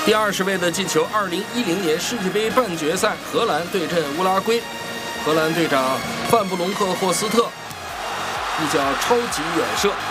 第20位的进球，2010年世界杯半决赛，荷兰对阵乌拉圭，荷兰队长范布隆克霍斯特一脚超级远射。